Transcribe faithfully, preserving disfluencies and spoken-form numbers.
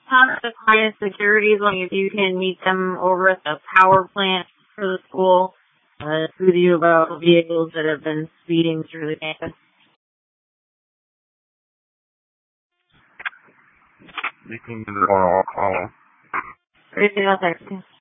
talk to client security, like if you can meet them over at the power plant for the school, uh, with you about vehicles that have been speeding through the campus. You can get it on, I'll call them. Anything else I can